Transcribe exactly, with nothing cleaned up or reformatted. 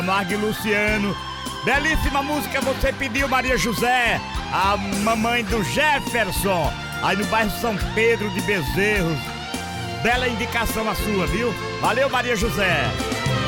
Marg Luciano. Belíssima música você pediu, Maria José, a mamãe do Jefferson, aí no bairro São Pedro de Bezerros. Bela indicação a sua, viu? Valeu, Maria José.